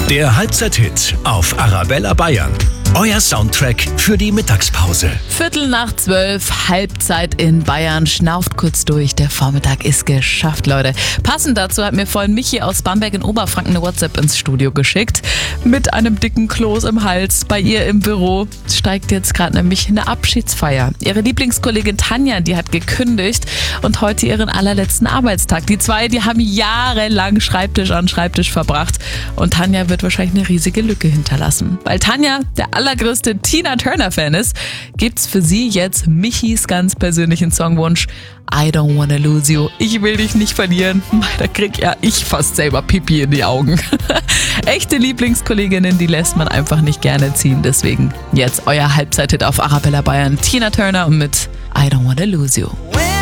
Der Halbzeit-Hit auf Arabella Bayern. Euer Soundtrack für die Mittagspause. 11:45, Halbzeit in Bayern. Schnauft kurz durch, der Vormittag ist geschafft, Leute. Passend dazu hat mir vorhin Michi aus Bamberg in Oberfranken eine WhatsApp ins Studio geschickt. Mit einem dicken Kloß im Hals. Bei ihr im Büro steigt jetzt gerade nämlich eine Abschiedsfeier. Ihre Lieblingskollegin Tanja, die hat gekündigt und heute ihren allerletzten Arbeitstag. Die zwei, die haben jahrelang Schreibtisch an Schreibtisch verbracht. Und Tanja wird wahrscheinlich eine riesige Lücke hinterlassen. Weil Tanja der allergrößte Tina Turner-Fan ist, gibt's für sie jetzt Michis ganz persönlichen Songwunsch I Don't Wanna Lose You. Ich will dich nicht verlieren. Da krieg ja ich fast selber Pipi in die Augen. Echte Lieblingskolleginnen, die lässt man einfach nicht gerne ziehen. Deswegen jetzt euer Halbzeit-Hit auf Arabella Bayern. Tina Turner mit I Don't Wanna Lose You.